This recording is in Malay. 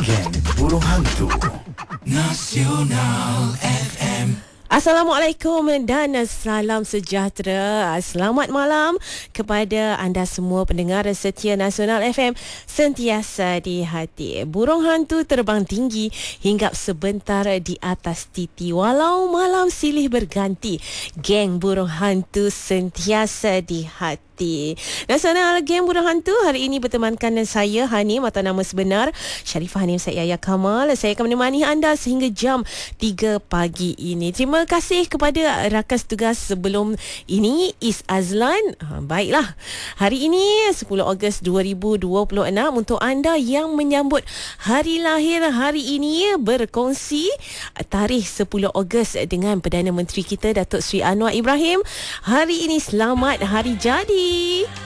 Geng Burung Hantu Nasional FM. Assalamualaikum dan salam sejahtera. Selamat malam kepada anda semua pendengar setia Nasional FM sentiasa di hati. Burung hantu terbang tinggi hinggap sebentar di atas titi walau malam silih berganti. Geng burung hantu sentiasa di hati. Nasional Geng Burung Hantu hari ini bertemankan saya Hanim atau nama sebenar Sharifah Hanim Syed Yahya Kamal. Saya akan menemani anda sehingga jam 3 pagi ini. Terima kasih kepada rakan tugas sebelum ini Is Azlan. Baiklah, hari ini 10 Ogos 2026 untuk anda yang menyambut hari lahir hari ini, berkongsi tarikh 10 Ogos dengan Perdana Menteri kita Datuk Seri Anwar Ibrahim. Hari ini selamat hari jadi.